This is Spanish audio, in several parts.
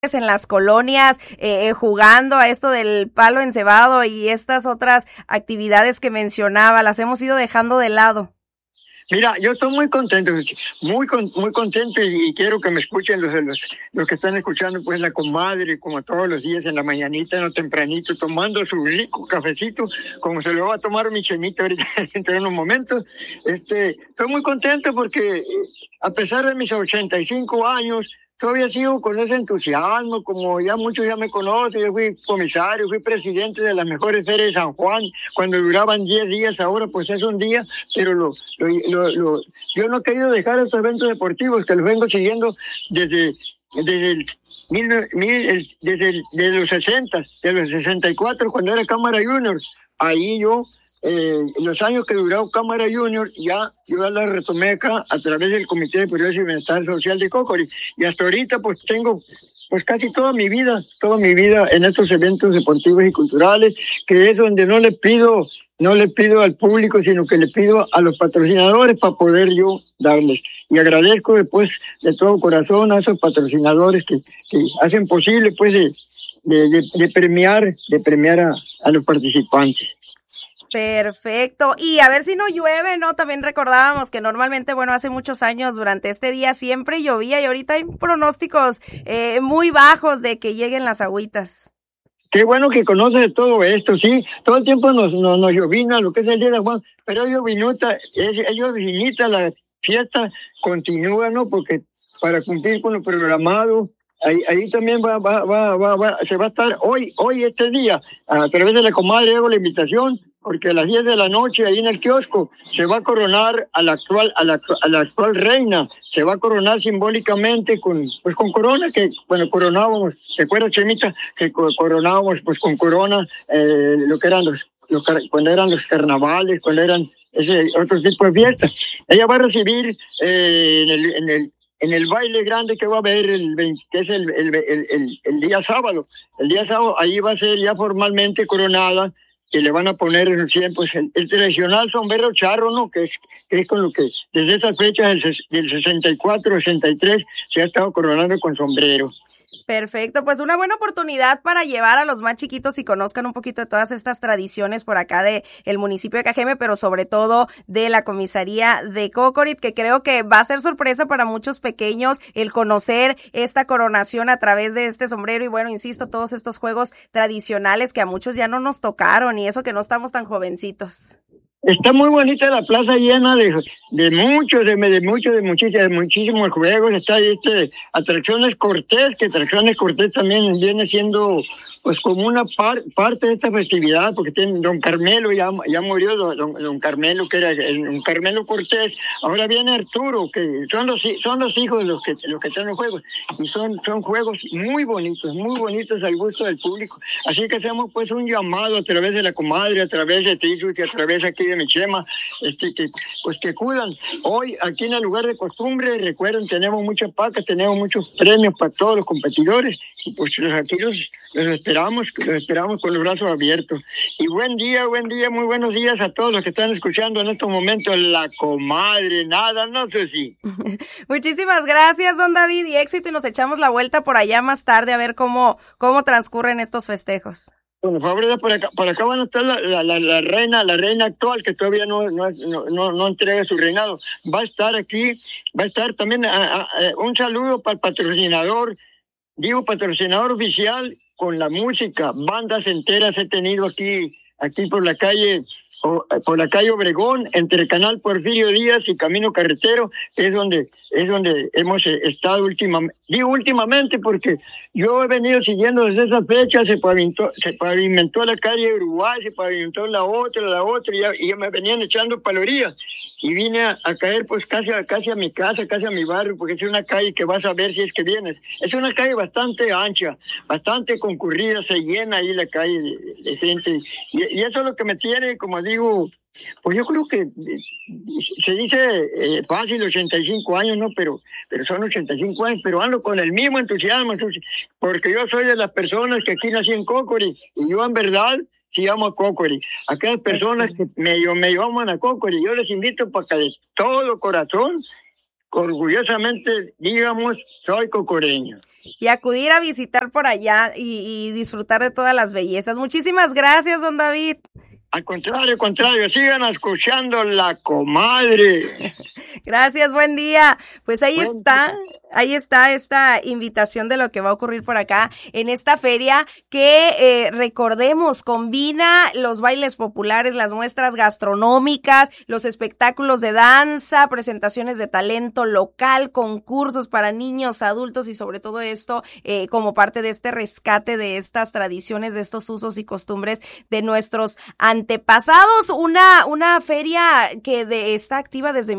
en las colonias, jugando a esto del palo encebado y estas otras actividades que mencionaba, las hemos ido dejando de lado. Mira, yo estoy muy contento, muy contento y quiero que me escuchen los que están escuchando, pues la comadre, como todos los días en la mañanita, en lo tempranito, tomando su rico cafecito, como se lo va a tomar mi Chemita ahorita dentro de unos momentos. Estoy muy contento porque a pesar de mis 85 años, todavía sigo con ese entusiasmo, como ya muchos ya me conocen. Yo fui comisario, fui presidente de las mejores ferias de San Juan, cuando duraban 10 días, ahora pues es un día, pero yo no he querido dejar estos eventos deportivos, que los vengo siguiendo desde los 60, de los 64, cuando era Cámara Junior. Ahí yo, los años que duró Cámara Junior, yo ya la retomé acá a través del Comité de Progreso y Bienestar Social de Cocori. Y hasta ahorita pues tengo pues casi toda mi vida en estos eventos deportivos y culturales, que es donde no le pido al público, sino que le pido a los patrocinadores para poder yo darles. Y agradezco después de todo corazón a esos patrocinadores que hacen posible pues de premiar a los participantes. Perfecto. Y a ver si no llueve, ¿no? También recordábamos que normalmente, bueno, hace muchos años durante este día siempre llovía y ahorita hay pronósticos muy bajos de que lleguen las agüitas. Qué bueno que conoce de todo esto, sí. Todo el tiempo nos llovina lo que es el Día de Juan, pero llovinita, la fiesta continúa, ¿no? Porque para cumplir con lo programado, ahí también se va a estar hoy este día, a través de la comadre hago la invitación, porque a las 10 de la noche ahí en el kiosco se va a coronar a la actual reina, se va a coronar simbólicamente con corona, que bueno, coronábamos, ¿te acuerdas, Chemita? Que coronábamos pues con corona lo que eran cuando eran los carnavales, cuando eran ese otro tipo de fiestas. Ella va a recibir en el baile grande que va a haber que es el día sábado. El día sábado ahí va a ser ya formalmente coronada, que le van a poner pues, el tradicional sombrero charro, ¿no? Que es con lo que desde esas fechas del 64, 63 se ha estado coronando con sombrero. Perfecto, pues una buena oportunidad para llevar a los más chiquitos y conozcan un poquito de todas estas tradiciones por acá de el municipio de Cajeme, pero sobre todo de la comisaría de Cocorit, que creo que va a ser sorpresa para muchos pequeños el conocer esta coronación a través de este sombrero y bueno, insisto, todos estos juegos tradicionales que a muchos ya no nos tocaron y eso que no estamos tan jovencitos. Está muy bonita la plaza, llena de muchísimos juegos. Está ahí Atracciones Cortés, que Atracciones Cortés también viene siendo pues como una parte de esta festividad, porque tiene don Carmelo, ya murió don Carmelo, que era don Carmelo Cortés. Ahora viene Arturo, que son los hijos los que están en los juegos, y son juegos muy bonitos al gusto del público. Así que hacemos pues un llamado a través de la comadre, a través de Tizu y a través aquí de mi Chema, que cuidan. Hoy aquí en el lugar de costumbre, recuerden, tenemos muchas pacas, tenemos muchos premios para todos los competidores y pues aquí los esperamos con los brazos abiertos. Y buen día, muy buenos días a todos los que están escuchando en estos momentos la comadre, no sé si. Muchísimas gracias, don David, y éxito, y nos echamos la vuelta por allá más tarde a ver cómo transcurren estos festejos. Por favor, por acá van a estar la reina actual, que todavía no entrega su reinado. Va a estar aquí, va a estar también un saludo para el patrocinador oficial con la música. Bandas enteras he tenido aquí por la calle Obregón, entre el canal Porfirio Díaz y Camino Carretero, es donde hemos estado últimamente, porque yo he venido siguiendo desde esa fecha. Se pavimentó la calle Uruguay, se pavimentó la otra, y ya me venían echando palorías, y vine a caer pues casi a mi casa, casi a mi barrio, porque es una calle que vas a ver si es que vienes. Es una calle bastante ancha, bastante concurrida, se llena ahí la calle de gente, y eso es lo que me tiene, como digo, pues yo creo que se dice fácil 85 años, ¿no? Pero son 85 años, pero ando con el mismo entusiasmo, porque yo soy de las personas que aquí nací en Cocori, y yo en verdad sí amo a Cocori. Aquellas personas que medio aman a Cocori, yo les invito para que de todo corazón orgullosamente digamos, soy cocoreño. Y acudir a visitar por allá y disfrutar de todas las bellezas. Muchísimas gracias, don David. Al contrario, sigan escuchando La Comadre. Gracias, buen día. Pues ahí está esta invitación de lo que va a ocurrir por acá en esta feria que, recordemos, combina los bailes populares, las muestras gastronómicas, los espectáculos de danza, presentaciones de talento local, concursos para niños, adultos y sobre todo esto como parte de este rescate de estas tradiciones, de estos usos y costumbres de nuestros antepasados. Una feria que está activa desde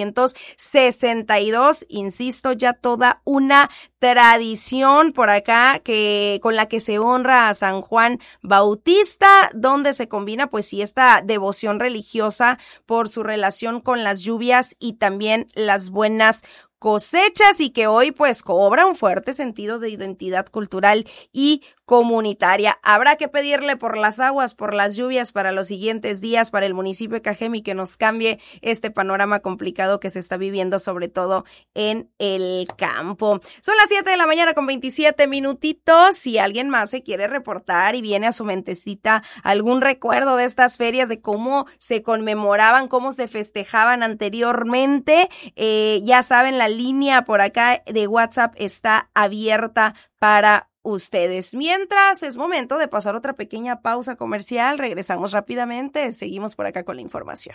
1962, insisto, ya toda una tradición por acá con la que se honra a San Juan Bautista, donde se combina pues sí esta devoción religiosa por su relación con las lluvias y también las buenas cosechas, y que hoy pues cobra un fuerte sentido de identidad cultural y comunitaria. Habrá que pedirle por las aguas, por las lluvias para los siguientes días para el municipio de Cajeme, que nos cambie este panorama complicado que se está viviendo, sobre todo en el campo. Son las 7 de la mañana con 27 minutitos. Si alguien más se quiere reportar y viene a su mentecita algún recuerdo de estas ferias, de cómo se conmemoraban, cómo se festejaban anteriormente, ya saben, la línea por acá de WhatsApp está abierta para ustedes. Mientras, es momento de pasar otra pequeña pausa comercial. Regresamos rápidamente. Seguimos por acá con la información.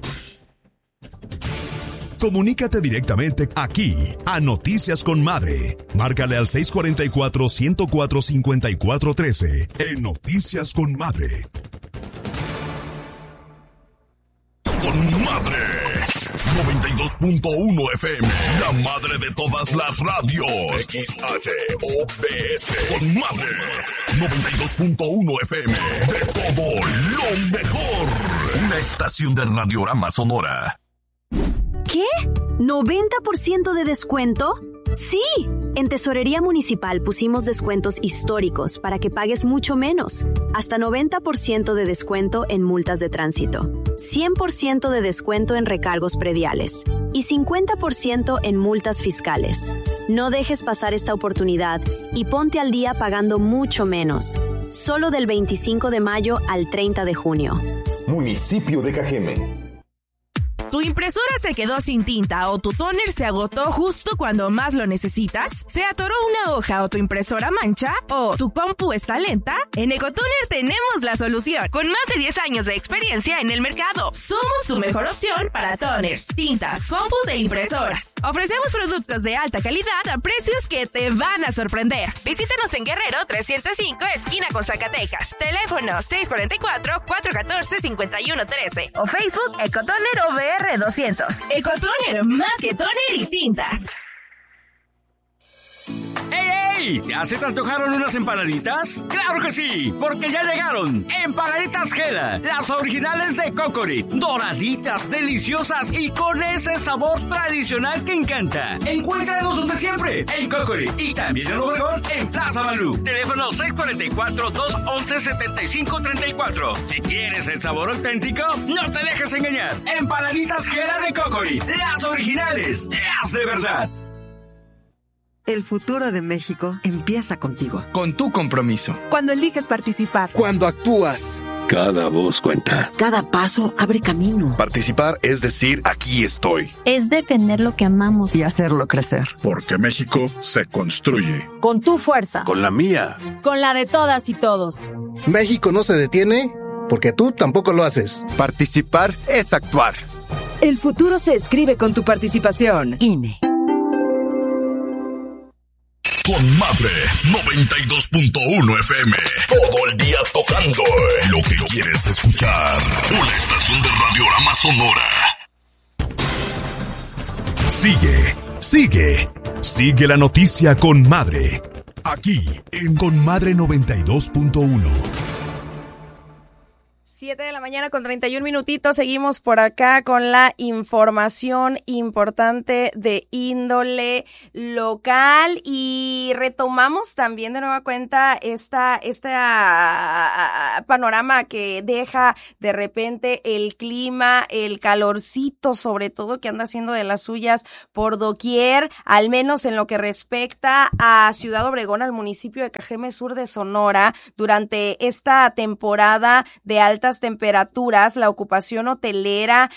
Comunícate directamente aquí a Noticias con Madre. Márcale al 644-104-5413 en Noticias con Madre. Con Madre 92.1 FM, la madre de todas las radios. XHOBS. Con Madre 92.1 FM, de todo lo mejor. Una estación de Radiorama Sonora. ¿Qué? ¿90% de descuento? ¡Sí! En Tesorería Municipal pusimos descuentos históricos para que pagues mucho menos. Hasta 90% de descuento en multas de tránsito, 100% de descuento en recargos prediales y 50% en multas fiscales. No dejes pasar esta oportunidad y ponte al día pagando mucho menos. Solo del 25 de mayo al 30 de junio. Municipio de Cajeme. ¿Tu impresora se quedó sin tinta o tu tóner se agotó justo cuando más lo necesitas? ¿Se atoró una hoja o tu impresora mancha? ¿O tu compu está lenta? En Ecotoner tenemos la solución. Con más de 10 años de experiencia en el mercado, somos tu mejor opción para toners, tintas, compus e impresoras. Ofrecemos productos de alta calidad a precios que te van a sorprender. Visítanos en Guerrero 305, esquina con Zacatecas. Teléfono 644-414-5113 o Facebook Ecotoner OVR 200. Ecotoner, más que toner y tintas. ¡Ey! ¿Ya se te antojaron unas empanaditas? ¡Claro que sí! Porque ya llegaron Empanaditas Gela, las originales de Cocorit. Doraditas, deliciosas y con ese sabor tradicional que encanta. Encuéntranos donde siempre, en Cocorit. Y también en Obregón, en Plaza Malú. Teléfono 644-211-7534. Si quieres el sabor auténtico, no te dejes engañar. Empanaditas Gela de Cocorit, las originales, las de verdad. El futuro de México empieza contigo. Con tu compromiso. Cuando eliges participar. Cuando actúas. Cada voz cuenta. Cada paso abre camino. Participar es decir, aquí estoy. Es defender lo que amamos. Y hacerlo crecer. Porque México se construye. Con tu fuerza. Con la mía. Con la de todas y todos. México no se detiene porque tú tampoco lo haces. Participar es actuar. El futuro se escribe con tu participación. INE. Con Madre 92.1 FM. Todo el día tocando lo que quieres escuchar. Una estación de Radiorama Sonora. Sigue la noticia con Madre. Aquí en Con Madre 92.1. 7:31 a.m. Seguimos por acá con la información importante de índole local y retomamos también de nueva cuenta esta panorama que deja de repente el clima, el calorcito sobre todo que anda haciendo de las suyas por doquier, al menos en lo que respecta a Ciudad Obregón, al municipio de Cajeme, sur de Sonora. Durante esta temporada de altas temperaturas, la ocupación hotelera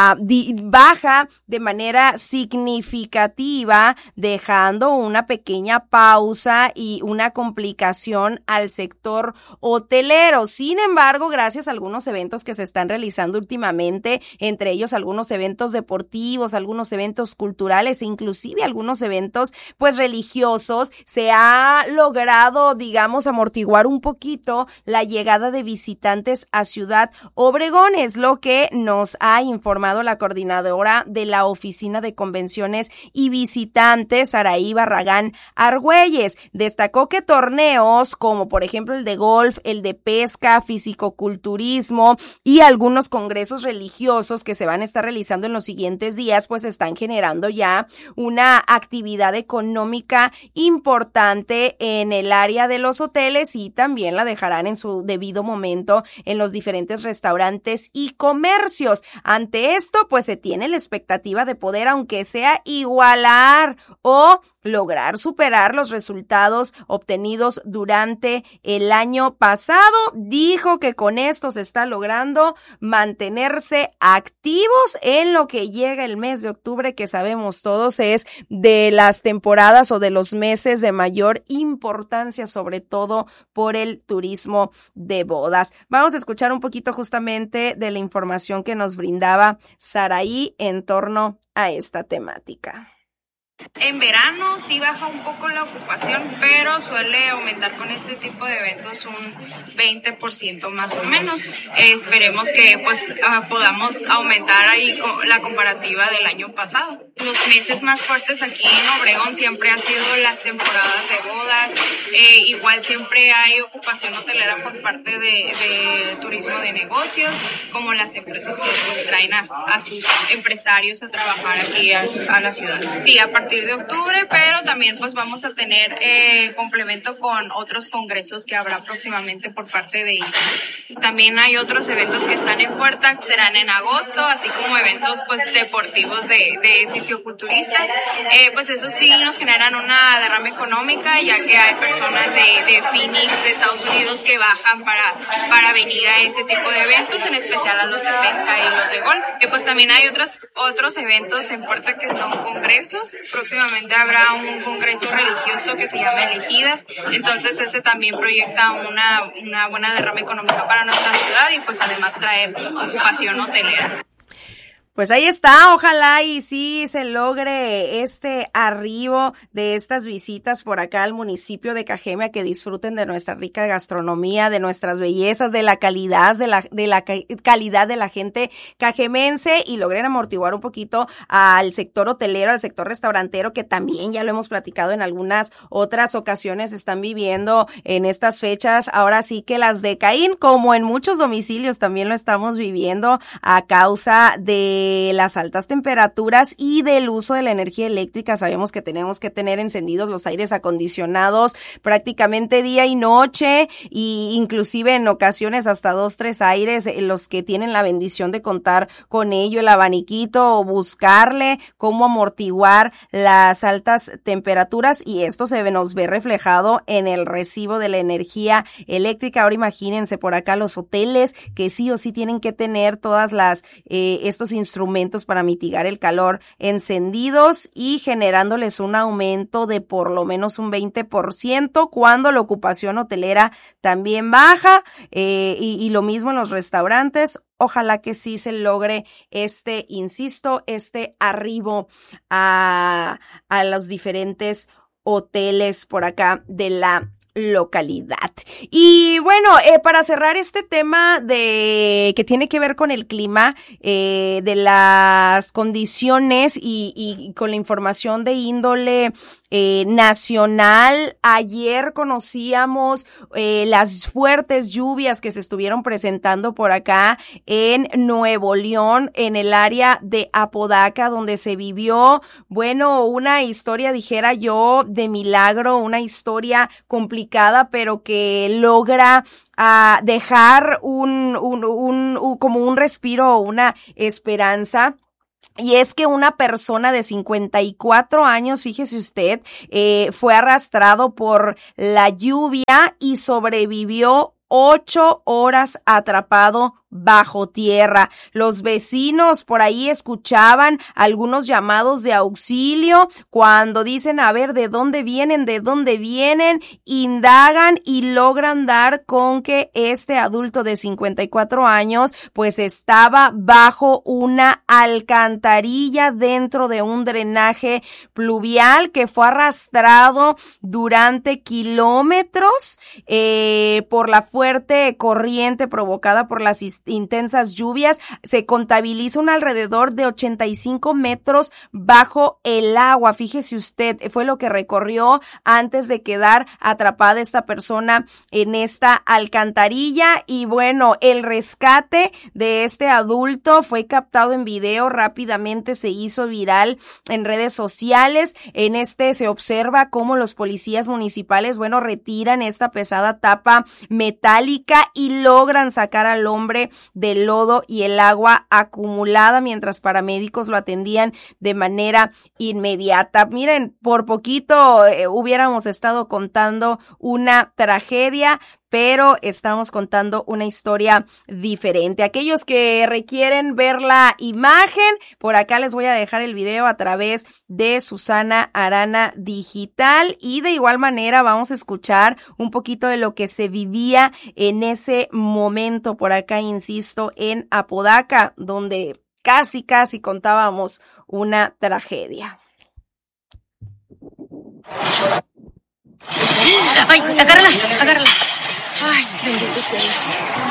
baja de manera significativa, dejando una pequeña pausa y una complicación al sector hotelero. Sin embargo, gracias a algunos eventos que se están realizando últimamente, entre ellos algunos eventos deportivos, algunos eventos culturales e inclusive algunos eventos pues religiosos, se ha logrado, digamos, amortiguar un poquito la llegada de visitantes a Ciudad Obregón. Es lo que nos ha informado la coordinadora de la Oficina de Convenciones y Visitantes, Saraí Barragán Argüelles. Destacó que torneos como por ejemplo el de golf, el de pesca, fisicoculturismo y algunos congresos religiosos que se van a estar realizando en los siguientes días, pues están generando ya una actividad económica importante en el área de los hoteles y también la dejarán en su debido momento en los diferentes restaurantes y comercios. Ante esto, pues se tiene la expectativa de poder, aunque sea igualar o lograr superar los resultados obtenidos durante el año pasado. Dijo que con esto se está logrando mantenerse activos en lo que llega el mes de octubre, que sabemos todos es de las temporadas o de los meses de mayor importancia, sobre todo por el turismo de bodas. Vamos a escuchar un poquito justamente de la información que nos brindaba Saraí en torno a esta temática. En verano sí baja un poco la ocupación, pero suele aumentar con este tipo de eventos un 20% más o menos. Esperemos que pues podamos aumentar ahí la comparativa del año pasado. Los meses más fuertes aquí en Obregón siempre han sido las temporadas de bodas. Igual siempre hay ocupación hotelera por parte de turismo de negocios, como las empresas que pues traen a sus empresarios a trabajar aquí a la ciudad. Y a partir de octubre, pero también pues vamos a tener complemento con otros congresos que habrá próximamente por parte de ISA. También hay otros eventos que están en puerta, que serán en agosto, así como eventos pues deportivos de fisioculturistas. Pues eso sí nos generan una derrama económica, ya que hay personas de Phoenix, de Estados Unidos, que bajan para venir a este tipo de eventos, en especial a los de pesca y los de golf. Pues también hay otros eventos en puerta que son congresos. Próximamente habrá un congreso religioso que se llama Elegidas, entonces ese también proyecta una buena derrama económica para nuestra ciudad y pues además traer ocupación hotelera. Pues ahí está, ojalá y sí se logre este arribo de estas visitas por acá al municipio de Cajeme, a que disfruten de nuestra rica gastronomía, de nuestras bellezas, de la calidad calidad de la gente cajemense y logren amortiguar un poquito al sector hotelero, al sector restaurantero, que también ya lo hemos platicado en algunas otras ocasiones, están viviendo en estas fechas, ahora sí que las de Caín, como en muchos domicilios también lo estamos viviendo a causa de las altas temperaturas y del uso de la energía eléctrica. Sabemos que tenemos que tener encendidos los aires acondicionados prácticamente día y noche, y inclusive en ocasiones hasta 2-3 aires, los que tienen la bendición de contar con ello, el abaniquito, o buscarle cómo amortiguar las altas temperaturas, y esto se nos ve reflejado en el recibo de la energía eléctrica. Ahora imagínense por acá los hoteles que sí o sí tienen que tener todas estos instrumentos para mitigar el calor encendidos y generándoles un aumento de por lo menos un 20% cuando la ocupación hotelera también baja, y lo mismo en los restaurantes. Ojalá que sí se logre este arribo a los diferentes hoteles por acá de la localidad. Y bueno, para cerrar este tema que tiene que ver con el clima, de las condiciones y con la información de índole nacional. Ayer conocíamos las fuertes lluvias que se estuvieron presentando por acá en Nuevo León, en el área de Apodaca, donde se vivió, bueno, una historia, dijera yo, de milagro, una historia complicada, pero que logra dejar como un respiro, una esperanza. Y es que una persona de 54 años, fíjese usted, fue arrastrado por la lluvia y sobrevivió 8 horas atrapado bajo tierra. Los vecinos por ahí escuchaban algunos llamados de auxilio cuando dicen, a ver, ¿de dónde vienen? Indagan y logran dar con que este adulto de 54 años pues estaba bajo una alcantarilla dentro de un drenaje pluvial que fue arrastrado durante kilómetros por la fuerte corriente provocada por las intensas lluvias. Se contabiliza un alrededor de 85 metros bajo el agua. Fíjese usted, fue lo que recorrió antes de quedar atrapada esta persona en esta alcantarilla. Y bueno, el rescate de este adulto fue captado en video, rápidamente se hizo viral en redes sociales. En se observa cómo los policías municipales, bueno, retiran esta pesada tapa metálica y logran sacar al hombre del lodo y el agua acumulada, mientras paramédicos lo atendían de manera inmediata. Miren, por poquito hubiéramos estado contando una tragedia, pero estamos contando una historia diferente. Aquellos que requieren ver la imagen, por acá les voy a dejar el video a través de Susana Arana Digital, y de igual manera vamos a escuchar un poquito de lo que se vivía en ese momento por acá, insisto, en Apodaca, donde casi contábamos una tragedia. Ay, agárrala. Ay, bendito seas.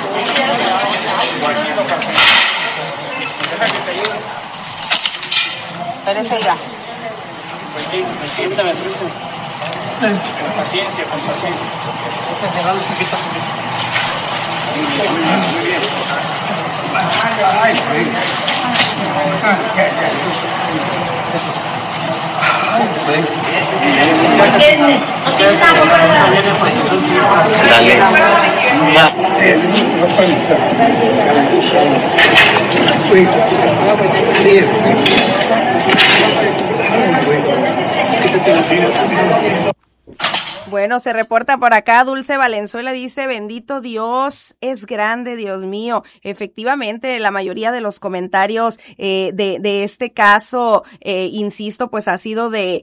Espérese, irá. Con paciencia. Cerrando un poquito. Muy bien. Bueno, se reporta por acá, Dulce Valenzuela dice, bendito Dios, es grande, Dios mío. Efectivamente, la mayoría de los comentarios de este caso, insisto, pues ha sido de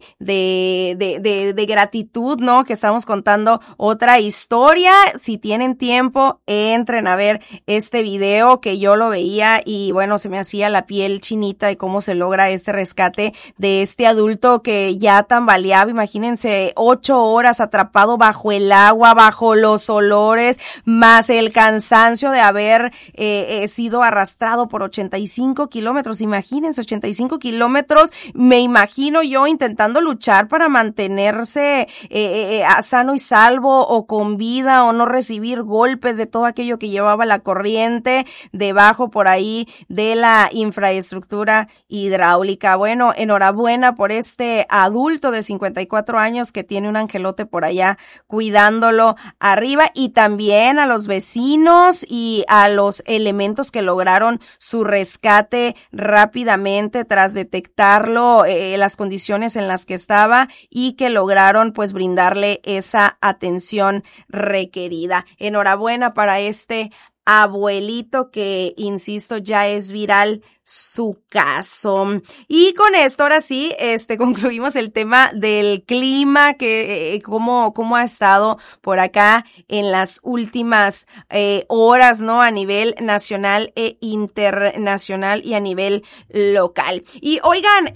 gratitud, ¿no? Que estamos contando otra historia. Si tienen tiempo, entren a ver este video, que yo lo veía y bueno, se me hacía la piel chinita de cómo se logra este rescate de este adulto que ya tambaleaba. Imagínense, 8 horas atrapado bajo el agua, bajo los olores, más el cansancio de haber sido arrastrado por 85 kilómetros. Imagínense, 85 kilómetros. Me imagino yo intentando luchar para mantenerse sano y salvo, o con vida, o no recibir golpes de todo aquello que llevaba la corriente debajo por ahí de la infraestructura hidráulica. Bueno, enhorabuena por este adulto de 54 años que tiene un angelote por allá cuidándolo arriba, y también a los vecinos y a los elementos que lograron su rescate rápidamente tras detectarlo, las condiciones en las que estaba, y que lograron pues brindarle esa atención requerida. Enhorabuena para este abuelito que, insisto, ya es viral su caso. Y con esto, ahora sí, concluimos el tema del clima, que cómo ha estado por acá en las últimas horas, ¿no? A nivel nacional e internacional y a nivel local. Y oigan,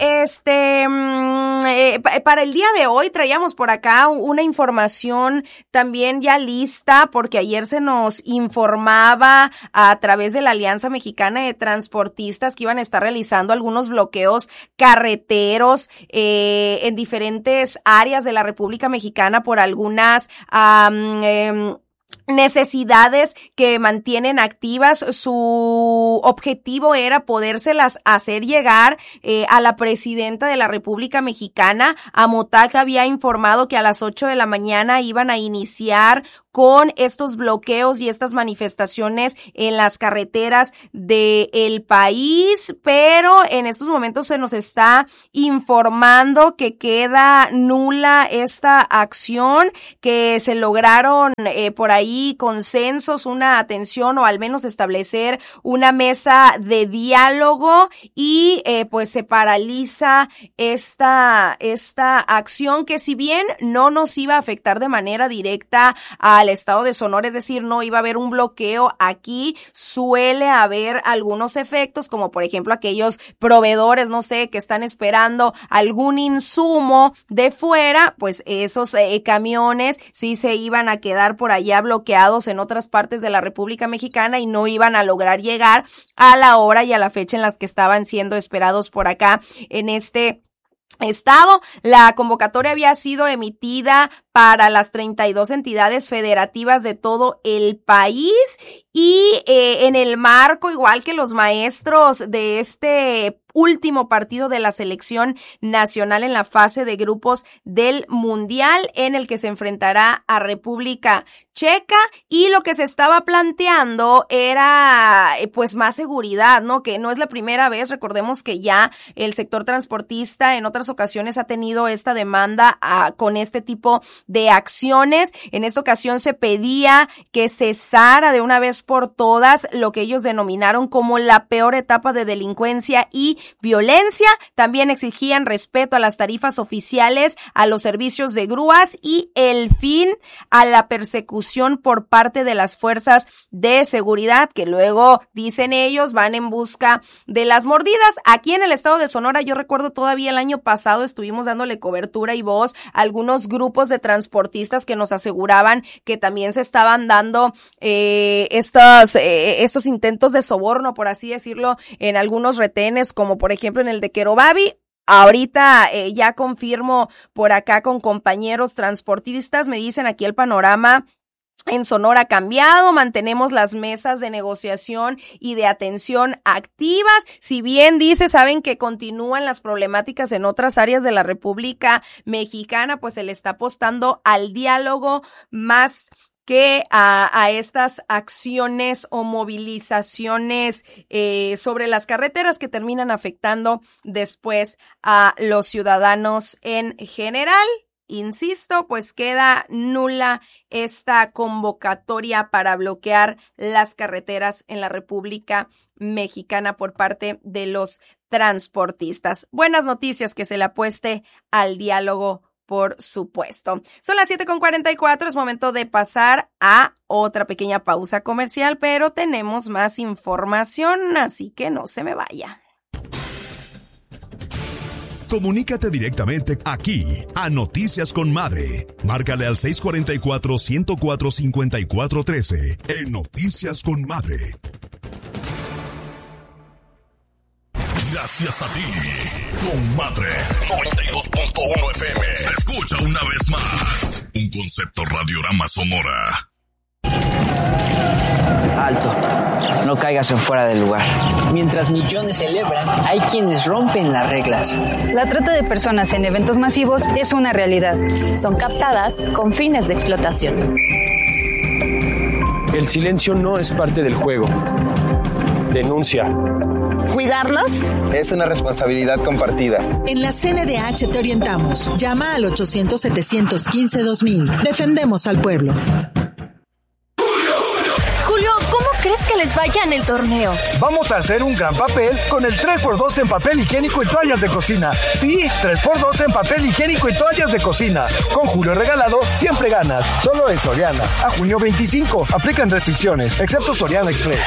para el día de hoy traíamos por acá una información también ya lista, porque ayer se nos informaba a través de la Alianza Mexicana de Transportistas que iban a estar realizando algunos bloqueos carreteros en diferentes áreas de la República Mexicana por algunas necesidades que mantienen activas. Su objetivo era podérselas hacer llegar a la presidenta de la República Mexicana. Amotac había informado que a las 8 de la mañana iban a iniciar con estos bloqueos y estas manifestaciones en las carreteras del país, pero en estos momentos se nos está informando que queda nula esta acción, que se lograron por ahí consensos, una atención o al menos establecer una mesa de diálogo y pues se paraliza esta acción que si bien no nos iba a afectar de manera directa al estado de Sonora, es decir, no iba a haber un bloqueo aquí, suele haber algunos efectos, como por ejemplo aquellos proveedores, no sé, que están esperando algún insumo de fuera, pues esos camiones sí se iban a quedar por allá bloqueados en otras partes de la República Mexicana y no iban a lograr llegar a la hora y a la fecha en las que estaban siendo esperados por acá en este estado. La convocatoria había sido emitida para las 32 entidades federativas de todo el país y en el marco, igual que los maestros de este último partido de la selección nacional en la fase de grupos del Mundial, en el que se enfrentará a República Checa, y lo que se estaba planteando era pues más seguridad, ¿no? Que no es la primera vez, recordemos que ya el sector transportista en otras ocasiones ha tenido esta demanda con este tipo de acciones. En esta ocasión se pedía que cesara de una vez por todas lo que ellos denominaron como la peor etapa de delincuencia y violencia. También exigían respeto a las tarifas oficiales, a los servicios de grúas y el fin a la persecución por parte de las fuerzas de seguridad, que luego, dicen ellos, van en busca de las mordidas. Aquí en el estado de Sonora, yo recuerdo todavía el año pasado estuvimos dándole cobertura y voz a algunos grupos de transportistas que nos aseguraban que también se estaban dando estos intentos de soborno, por así decirlo, en algunos retenes, como por ejemplo en el de Querobabi. Ahorita ya confirmo por acá con compañeros transportistas, me dicen aquí el panorama en Sonora ha cambiado, mantenemos las mesas de negociación y de atención activas. Si bien saben que continúan las problemáticas en otras áreas de la República Mexicana, pues se le está apostando al diálogo más que a estas acciones o movilizaciones sobre las carreteras que terminan afectando después a los ciudadanos en general. Insisto, pues queda nula esta convocatoria para bloquear las carreteras en la República Mexicana por parte de los transportistas. Buenas noticias, que se le apueste al diálogo, por supuesto. Son las 7:44, es momento de pasar a otra pequeña pausa comercial, pero tenemos más información, así que no se me vaya. Comunícate directamente aquí a Noticias con Madre. Márcale al 644-104-5413 en Noticias con Madre. Gracias a ti, con Madre 92.1 FM. Se escucha una vez más. Un concepto Radiorama Sonora. Alto, no caigas en fuera del lugar. Mientras millones celebran, hay quienes rompen las reglas. La trata de personas en eventos masivos es una realidad. Son captadas con fines de explotación. El silencio no es parte del juego. Denuncia. ¿Cuidarlos? Es una responsabilidad compartida. En la CNDH te orientamos. Llama al 800-715-2000. Defendemos al pueblo. ¿Cómo crees que les vaya en el torneo? Vamos a hacer un gran papel con el 3x2 en papel higiénico y toallas de cocina. Sí, 3x2 en papel higiénico y toallas de cocina. Con Julio regalado, siempre ganas. Solo en Soriana. A junio 25. Aplican restricciones, excepto Soriana Express.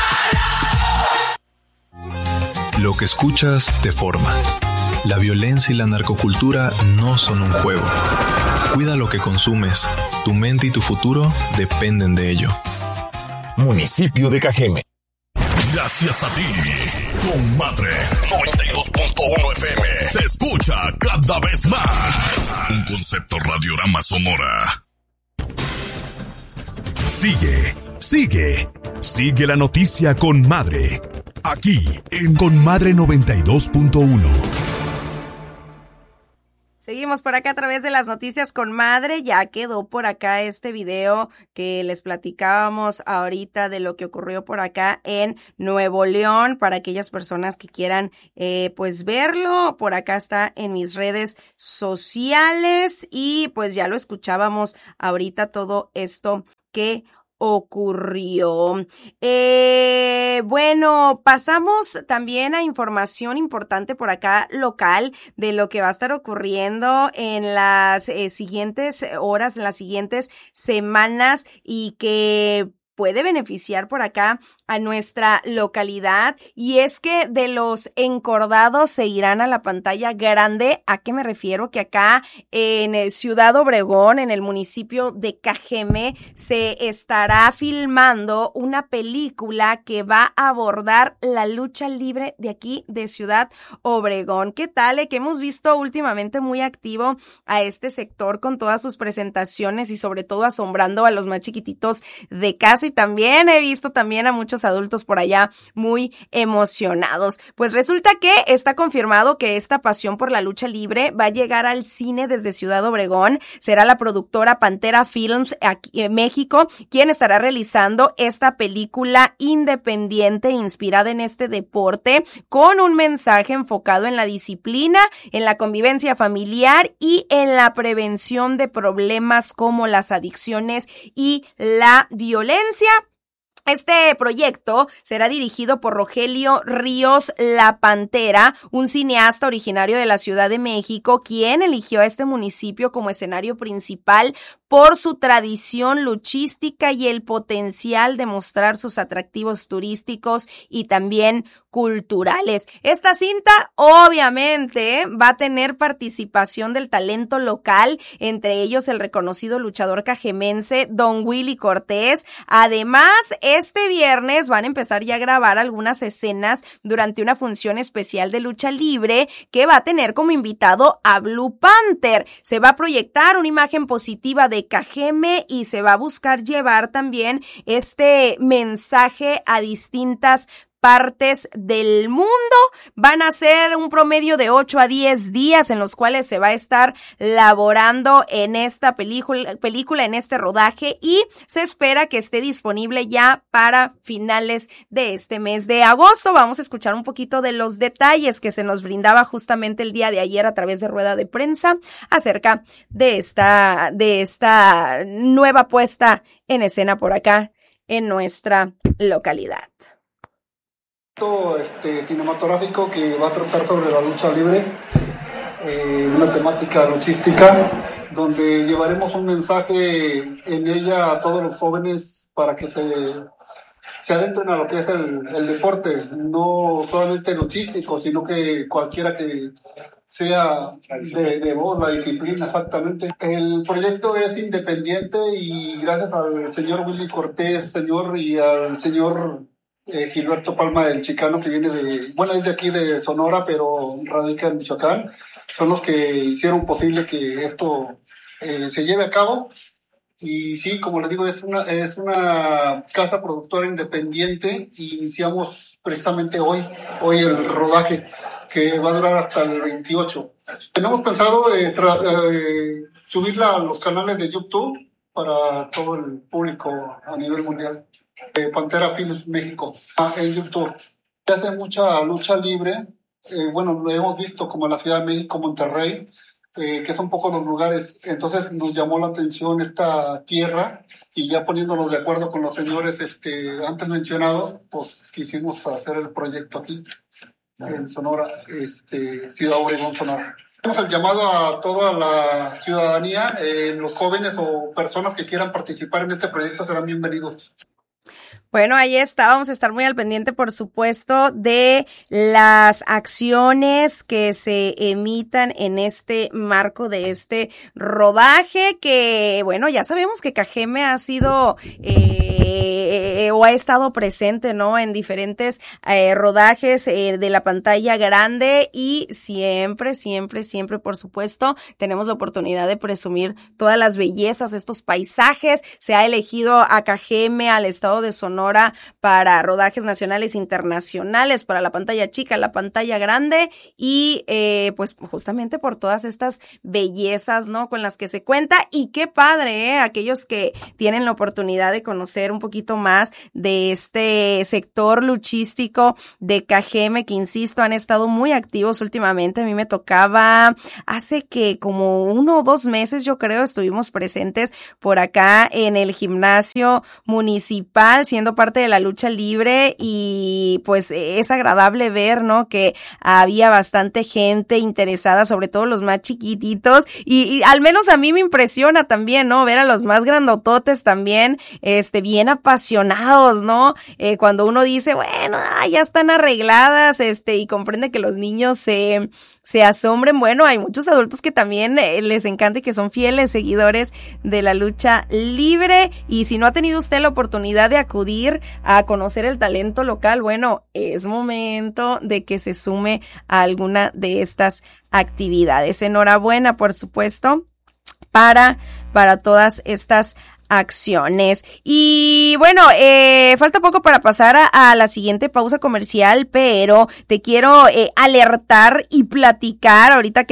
Lo que escuchas te forma. La violencia y la narcocultura no son un juego. Cuida lo que consumes. Tu mente y tu futuro dependen de ello. Municipio de Cajeme. Gracias a ti, Comadre 92.1 FM. Se escucha cada vez más. Un concepto Radiorama Sonora. Sigue la noticia con Madre. Aquí en Conmadre 92.1. Seguimos por acá a través de las noticias con Madre. Ya quedó por acá este video que les platicábamos ahorita de lo que ocurrió por acá en Nuevo León. Para aquellas personas que quieran pues verlo, por acá está en mis redes sociales. Y pues ya lo escuchábamos ahorita todo esto que ocurrió. Bueno, pasamos también a información importante por acá local de lo que va a estar ocurriendo en las siguientes horas, en las siguientes semanas y que puede beneficiar por acá a nuestra localidad, y es que de los encordados se irán a la pantalla grande. ¿A qué me refiero? Que acá en Ciudad Obregón, en el municipio de Cajeme, se estará filmando una película que va a abordar la lucha libre de aquí de Ciudad Obregón. ¿Qué tal? Que hemos visto últimamente muy activo a este sector con todas sus presentaciones y sobre todo asombrando a los más chiquititos de casa. Y también he visto también a muchos adultos por allá muy emocionados. Pues resulta que está confirmado que esta pasión por la lucha libre va a llegar al cine desde Ciudad Obregón. Será la productora Pantera Films aquí en México quien estará realizando esta película independiente inspirada en este deporte, con un mensaje enfocado en la disciplina, en la convivencia familiar y en la prevención de problemas como las adicciones y la violencia. Este proyecto será dirigido por Rogelio Ríos La Pantera, un cineasta originario de la Ciudad de México, quien eligió a este municipio como escenario principal por su tradición luchística y el potencial de mostrar sus atractivos turísticos y también culturales. Esta cinta obviamente va a tener participación del talento local, entre ellos el reconocido luchador cajemense Don Willy Cortés. Además, este viernes van a empezar ya a grabar algunas escenas durante una función especial de lucha libre que va a tener como invitado a Blue Panther. Se va a proyectar una imagen positiva de Cajeme y se va a buscar llevar también este mensaje a distintas partes del mundo. Van a ser un promedio de 8 a 10 días en los cuales se va a estar laborando en esta película, en este rodaje, y se espera que esté disponible ya para finales de este mes de agosto. Vamos a escuchar un poquito de los detalles que se nos brindaba justamente el día de ayer a través de rueda de prensa acerca de esta nueva puesta en escena por acá en nuestra localidad. Cinematográfico que va a tratar sobre la lucha libre, una temática luchística, donde llevaremos un mensaje en ella a todos los jóvenes para que se adentren a lo que es el deporte, no solamente luchístico, sino que cualquiera que sea de voz, la disciplina, exactamente. El proyecto es independiente y gracias al señor Willy Cortés, y al señor Gilberto Palma, el chicano, que viene es de aquí de Sonora, pero radica en Michoacán, son los que hicieron posible que esto se lleve a cabo. Y sí, como les digo, es una casa productora independiente, y iniciamos precisamente hoy el rodaje, que va a durar hasta el 28. Tenemos pensado subirla a los canales de YouTube para todo el público a nivel mundial. Pantera Films México en YouTube. Se hace mucha lucha libre, lo hemos visto como en la Ciudad de México, Monterrey, que son pocos los lugares. Entonces nos llamó la atención esta tierra, y ya poniéndonos de acuerdo con los señores antes mencionados, pues quisimos hacer el proyecto aquí en Sonora, Ciudad Obregón, Sonora. Hacemos el llamado a toda la ciudadanía, los jóvenes o personas que quieran participar en este proyecto serán bienvenidos. Bueno, ahí está, vamos a estar muy al pendiente, por supuesto, de las acciones que se emitan en este marco de este rodaje, que, bueno, ya sabemos que Cajeme ha sido o ha estado presente, ¿no?, en diferentes rodajes de la pantalla grande, y siempre, por supuesto, tenemos la oportunidad de presumir todas las bellezas, estos paisajes. Se ha elegido a Cajeme, al estado de Sonora, para rodajes nacionales e internacionales, para la pantalla chica, la pantalla grande, y pues justamente por todas estas bellezas, ¿no?, con las que se cuenta. Y qué padre, aquellos que tienen la oportunidad de conocer un poquito más de este sector luchístico de Cajeme, que insisto, han estado muy activos últimamente. A mí me tocaba hace que como 1 o 2 meses, yo creo, estuvimos presentes por acá en el gimnasio municipal, siendo parte de la lucha libre, y pues es agradable ver, ¿no?, que había bastante gente interesada, sobre todo los más chiquititos, y al menos a mí me impresiona también, ¿no?, ver a los más grandototes también, bien apasionados, ¿no? Cuando uno dice, bueno, ya están arregladas, y comprende que los niños se asombren. Bueno, hay muchos adultos que también les encanta y que son fieles seguidores de la lucha libre, y si no ha tenido usted la oportunidad de acudir a conocer el talento local, bueno, es momento de que se sume a alguna de estas actividades. Enhorabuena, por supuesto, para todas estas acciones. Y bueno, falta poco para pasar a la siguiente pausa comercial, pero te quiero alertar y platicar ahorita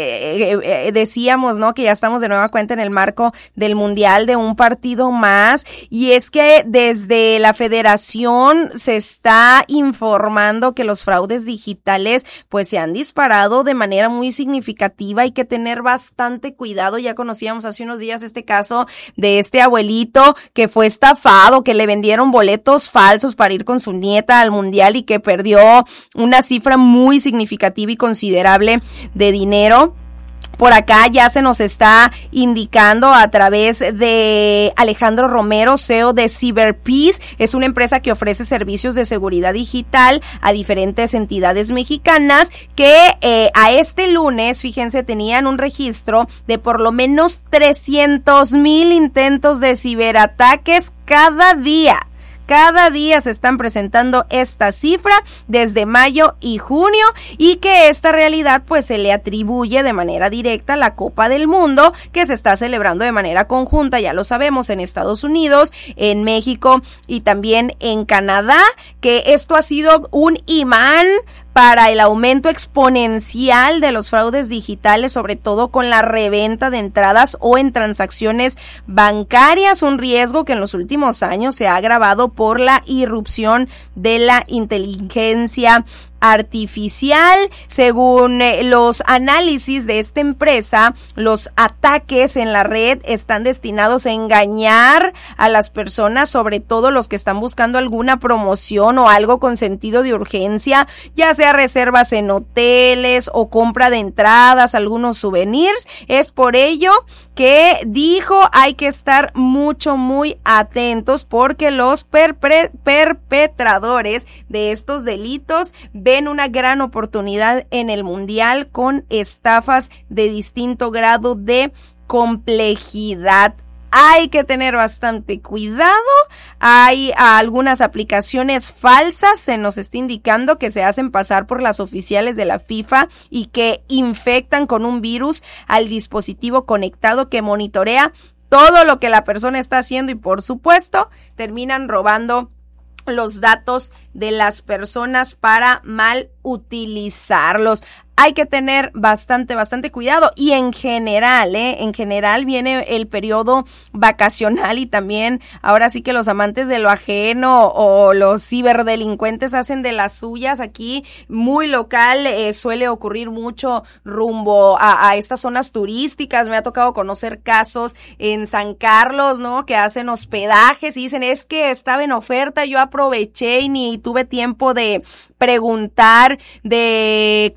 que decíamos, ¿no?, que ya estamos de nueva cuenta en el marco del Mundial, de un partido más, y es que desde la Federación se está informando que los fraudes digitales pues se han disparado de manera muy significativa. Hay que tener bastante cuidado. Ya conocíamos hace unos días este caso de este abuelito que fue estafado, que le vendieron boletos falsos para ir con su nieta al Mundial y que perdió una cifra muy significativa y considerable de dinero. Por acá ya se nos está indicando a través de Alejandro Romero, CEO de CyberPeace. Es una empresa que ofrece servicios de seguridad digital a diferentes entidades mexicanas, que a este lunes, fíjense, tenían un registro de por lo menos 300,000 intentos de ciberataques cada día. Cada día se están presentando esta cifra desde mayo y junio, y que esta realidad pues se le atribuye de manera directa a la Copa del Mundo, que se está celebrando de manera conjunta, ya lo sabemos, en Estados Unidos, en México y también en Canadá, que esto ha sido un imán para el aumento exponencial de los fraudes digitales, sobre todo con la reventa de entradas o en transacciones bancarias, un riesgo que en los últimos años se ha agravado por la irrupción de la inteligencia artificial. Según los análisis de esta empresa, los ataques en la red están destinados a engañar a las personas, sobre todo los que están buscando alguna promoción o algo con sentido de urgencia, ya sea reservas en hoteles o compra de entradas, algunos souvenirs. Es por ello que dijo, hay que estar muy atentos, porque los perpetradores de estos delitos ven una gran oportunidad en el Mundial, con estafas de distinto grado de complejidad. Hay que tener bastante cuidado. Hay algunas aplicaciones falsas, se nos está indicando, que se hacen pasar por las oficiales de la FIFA y que infectan con un virus al dispositivo conectado, que monitorea todo lo que la persona está haciendo, y por supuesto terminan robando los datos de las personas para mal utilizarlos. Hay que tener bastante cuidado, y en general viene el periodo vacacional, y también ahora sí que los amantes de lo ajeno o los ciberdelincuentes hacen de las suyas. Aquí muy local suele ocurrir mucho rumbo a estas zonas turísticas. Me ha tocado conocer casos en San Carlos, ¿no?, que hacen hospedajes y dicen, es que estaba en oferta, yo aproveché y ni tuve tiempo de preguntar, de corroborar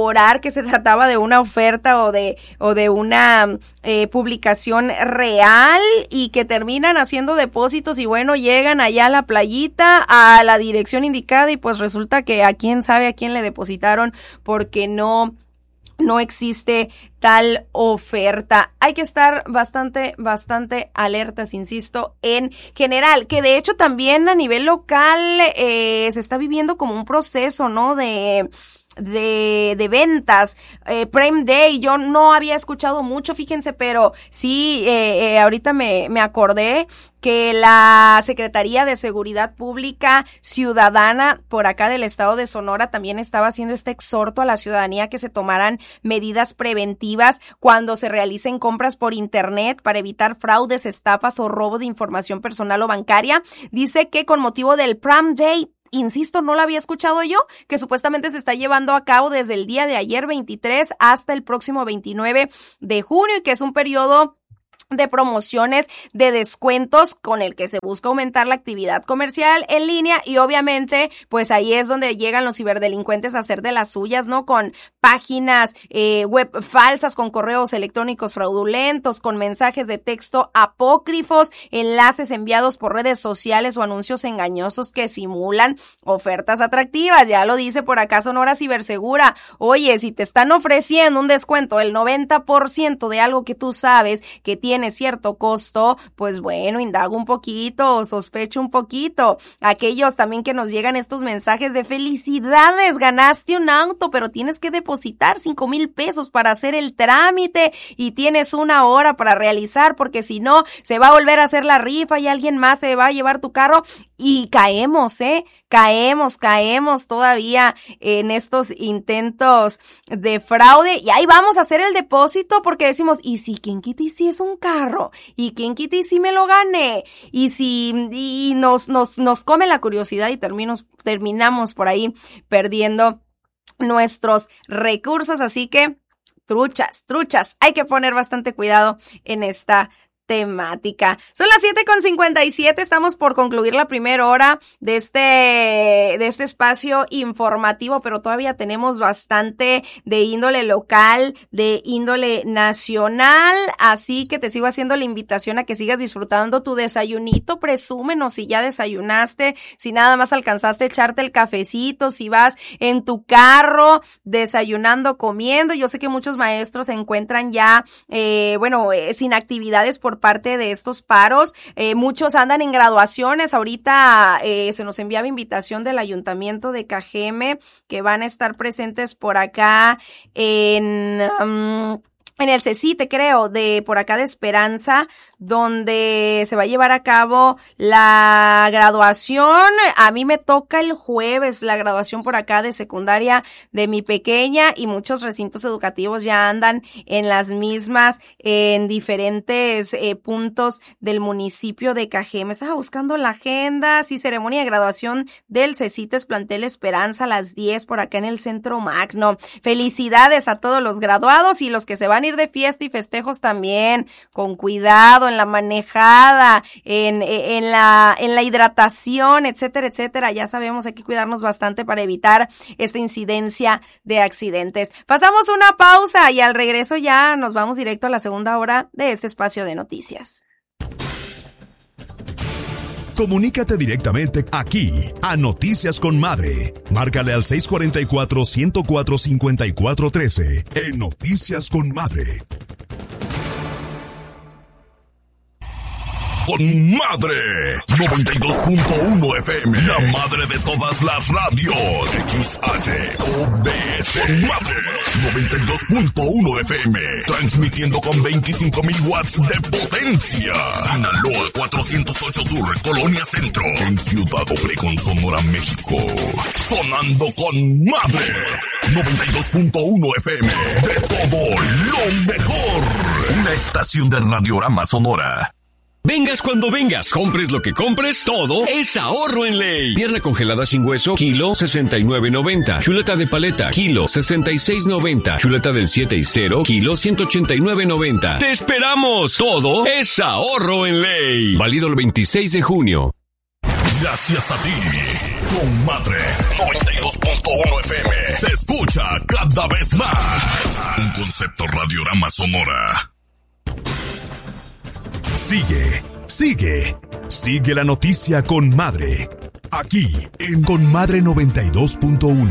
corroborar que se trataba de una oferta o de una publicación real, y que terminan haciendo depósitos y bueno, llegan allá a la playita, a la dirección indicada, y pues resulta que a quién sabe a quién le depositaron, porque no existe tal oferta. Hay que estar bastante alertas, insisto, en general, que de hecho también a nivel local se está viviendo como un proceso, ¿no? de ventas. Prime Day, yo no había escuchado mucho, fíjense, pero sí, ahorita me acordé que la Secretaría de Seguridad Pública Ciudadana por acá del estado de Sonora también estaba haciendo este exhorto a la ciudadanía que se tomaran medidas preventivas cuando se realicen compras por internet para evitar fraudes, estafas o robo de información personal o bancaria. Dice que con motivo del Prime Day, insisto, no lo había escuchado yo, que supuestamente se está llevando a cabo desde el día de ayer 23 hasta el próximo 29 de junio, y que es un periodo de promociones, de descuentos con el que se busca aumentar la actividad comercial en línea, y obviamente pues ahí es donde llegan los ciberdelincuentes a hacer de las suyas, ¿no? Con páginas web falsas, con correos electrónicos fraudulentos, con mensajes de texto apócrifos, enlaces enviados por redes sociales o anuncios engañosos que simulan ofertas atractivas. Ya lo dice por acá Sonora Cibersegura. Oye, si te están ofreciendo un descuento del 90% de algo que tú sabes que tiene cierto costo, pues bueno, indaga un poquito, sospecha un poquito. Aquellos también que nos llegan estos mensajes de felicidades, ganaste un auto, pero tienes que depositar 5,000 pesos para hacer el trámite y tienes 1 hora para realizar, porque si no, se va a volver a hacer la rifa y alguien más se va a llevar tu carro. Y caemos todavía en estos intentos de fraude, y ahí vamos a hacer el depósito porque decimos, ¿y si quién quita y si es un carro? ¿Y quién quita y si me lo gané? Y nos come la curiosidad y terminamos por ahí perdiendo nuestros recursos. Así que truchas, hay que poner bastante cuidado en esta temática. Son las 7:57, estamos por concluir la primera hora de este espacio informativo, pero todavía tenemos bastante de índole local, de índole nacional, así que te sigo haciendo la invitación a que sigas disfrutando tu desayunito. Presúmenos si ya desayunaste, si nada más alcanzaste a echarte el cafecito, si vas en tu carro desayunando, comiendo. Yo sé que muchos maestros se encuentran ya, sin actividades por parte de estos paros. Muchos andan en graduaciones. Ahorita se nos enviaba invitación del Ayuntamiento de Cajeme, que van a estar presentes por acá en el CECITE, creo, de por acá de Esperanza, donde se va a llevar a cabo la graduación. A mí me toca el jueves la graduación por acá de secundaria de mi pequeña, y muchos recintos educativos ya andan en las mismas en diferentes puntos del municipio de Cajeme. Estaba buscando la agenda. Sí, ceremonia de graduación del CECITES Plantel Esperanza a las 10 por acá en el Centro Magno. Felicidades a todos los graduados y los que se van a ir de fiesta y festejos también, con cuidado en la manejada, en la hidratación, etcétera. Ya sabemos, hay que cuidarnos bastante para evitar esta incidencia de accidentes. Pasamos una pausa y al regreso ya nos vamos directo a la segunda hora de este espacio de noticias. Comunícate directamente aquí a Noticias con Madre. Márcale al 644-104-5413 en Noticias con Madre. Con Madre 92.1 FM, la madre de todas las radios. XHOBS con Madre 92.1 FM, transmitiendo con 25,000 watts de potencia. Sinaloa 408 Sur, Colonia Centro, en Ciudad Obregón, Sonora, México. Sonando con Madre 92.1 FM, de todo lo mejor. Una estación de Radiorama Sonora. Vengas cuando vengas, compres lo que compres, todo es ahorro en ley. Pierna congelada sin hueso, kilo 69.90. Chuleta de paleta, kilo 66.90. Chuleta del 7 y 0, kilo 189.90. ¡Te esperamos! Todo es ahorro en ley. Válido el 26 de junio. Gracias a ti, comadre. 92.1 FM se escucha cada vez más. Un concepto radiorama sonora. Sigue la noticia con Madre. Aquí en Con Madre 92.1.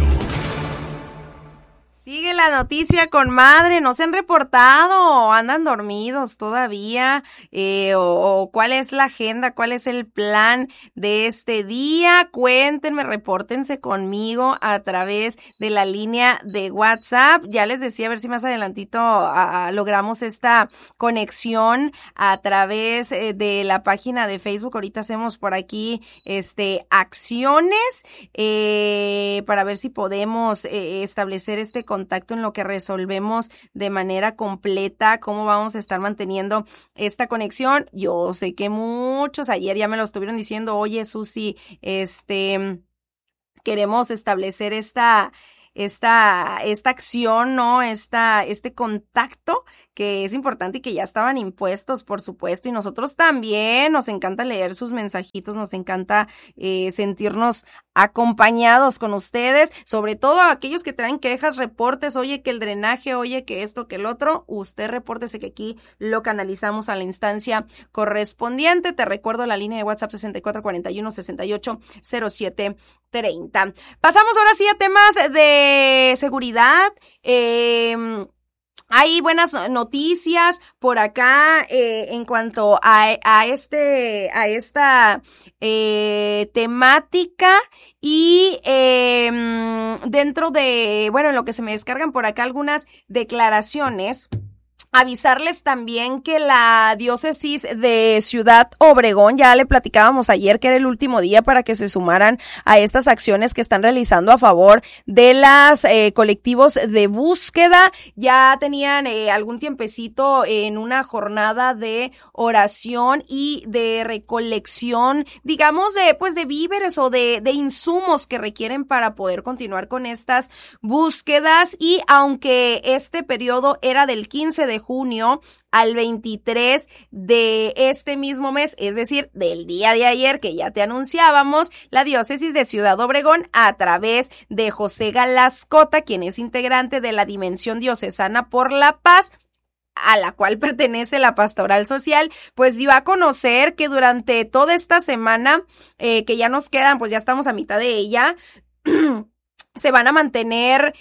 Sigue la noticia con Madre, no se han reportado, andan dormidos todavía, o cuál es la agenda, cuál es el plan de este día. Cuéntenme, repórtense conmigo a través de la línea de WhatsApp. Ya les decía, a ver si más adelantito logramos esta conexión a través de la página de Facebook. Ahorita hacemos por aquí acciones para ver si podemos establecer este contacto en lo que resolvemos de manera completa cómo vamos a estar manteniendo esta conexión. Yo sé que muchos ayer ya me lo estuvieron diciendo, oye Susi, queremos establecer esta acción, ¿no? Este contacto que es importante y que ya estaban impuestos, por supuesto, y nosotros también nos encanta leer sus mensajitos, nos encanta sentirnos acompañados con ustedes, sobre todo a aquellos que traen quejas, reportes, oye que el drenaje, oye que esto, que el otro, usted repórtese que aquí lo canalizamos a la instancia correspondiente. Te recuerdo la línea de WhatsApp 6441-680730. Pasamos ahora sí a temas de seguridad. Hay buenas noticias por acá en cuanto a esta temática y dentro de, en lo que se me descargan por acá algunas declaraciones. Avisarles también que la diócesis de Ciudad Obregón, ya le platicábamos ayer que era el último día para que se sumaran a estas acciones que están realizando a favor de las colectivos de búsqueda. Ya tenían algún tiempecito en una jornada de oración y de recolección, digamos, de víveres o de insumos que requieren para poder continuar con estas búsquedas. Y aunque este periodo era del 15 de junio al 23 de este mismo mes, es decir, del día de ayer que ya te anunciábamos, la diócesis de Ciudad Obregón, a través de José Galascota, quien es integrante de la Dimensión Diocesana por la Paz, a la cual pertenece la Pastoral Social, pues dio a conocer que durante toda esta semana, que ya nos quedan, pues ya estamos a mitad de ella, se van a mantener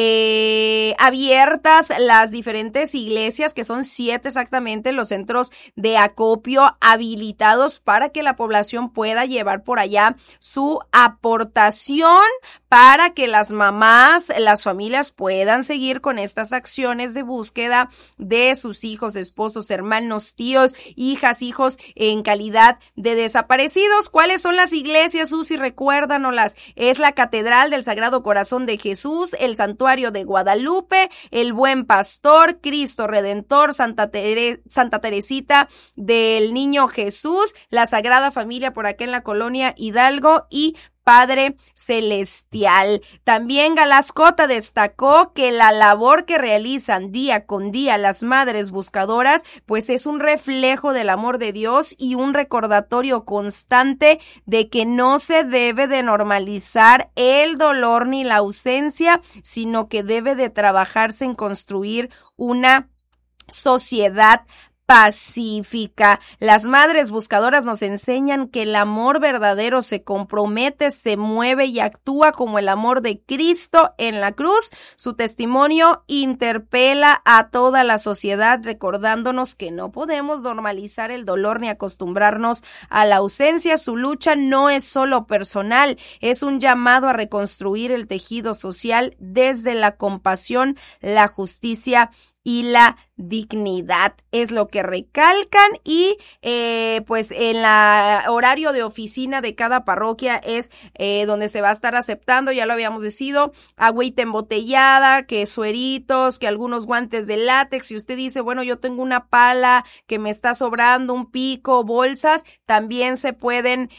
abiertas las diferentes iglesias, que son 7 exactamente, los centros de acopio habilitados para que la población pueda llevar por allá su aportación, para que las mamás, las familias puedan seguir con estas acciones de búsqueda de sus hijos, esposos, hermanos, tíos, hijas, hijos en calidad de desaparecidos. ¿Cuáles son las iglesias, Susi? Recuérdanoslas. Es la Catedral del Sagrado Corazón de Jesús, el Santuario de Guadalupe, el Buen Pastor, Cristo Redentor, Santa Teresita del Niño Jesús, la Sagrada Familia por acá en la colonia Hidalgo y Padre Celestial. También Galascota destacó que la labor que realizan día con día las madres buscadoras, pues es un reflejo del amor de Dios y un recordatorio constante de que no se debe de normalizar el dolor ni la ausencia, sino que debe de trabajarse en construir una sociedad pacífica. Las madres buscadoras nos enseñan que el amor verdadero se compromete, se mueve y actúa como el amor de Cristo en la cruz. Su testimonio interpela a toda la sociedad, recordándonos que no podemos normalizar el dolor ni acostumbrarnos a la ausencia. Su lucha no es solo personal, es un llamado a reconstruir el tejido social desde la compasión, la justicia y la dignidad, es lo que recalcan. Y pues en la horario de oficina de cada parroquia es donde se va a estar aceptando, ya lo habíamos decidido, agüita embotellada, que sueritos, que algunos guantes de látex. Si usted dice, bueno, yo tengo una pala que me está sobrando, un pico, bolsas, también se pueden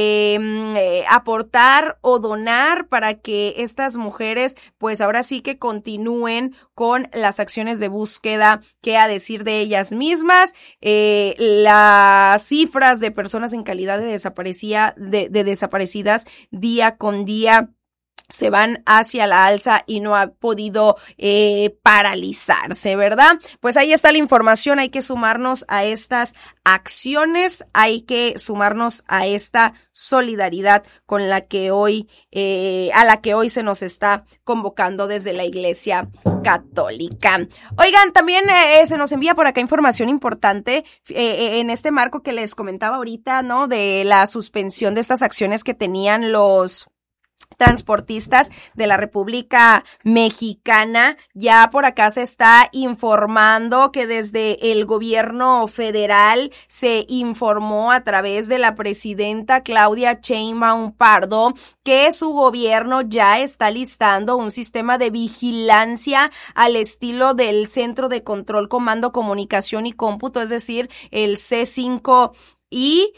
aportar o donar para que estas mujeres pues ahora sí que continúen con las acciones de búsqueda que a decir de ellas mismas, las cifras de personas en calidad de desaparecidas día con día se van hacia la alza y no ha podido paralizarse, ¿verdad? Pues ahí está la información, hay que sumarnos a estas acciones, hay que sumarnos a esta solidaridad con la que hoy, a la que hoy se nos está convocando desde la Iglesia Católica. Oigan, también se nos envía por acá información importante en este marco que les comentaba ahorita, ¿no? De la suspensión de estas acciones que tenían los transportistas de la República Mexicana. Ya por acá se está informando que desde el gobierno federal se informó a través de la presidenta Claudia Sheinbaum Pardo que su gobierno ya está listando un sistema de vigilancia al estilo del Centro de Control, Comando, Comunicación y Cómputo, es decir, el C5, y